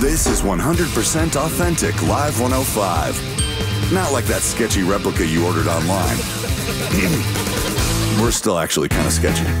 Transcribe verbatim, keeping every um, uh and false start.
This is one hundred percent authentic Live one oh five. Not like that sketchy replica you ordered online. We're still actually kind of sketchy.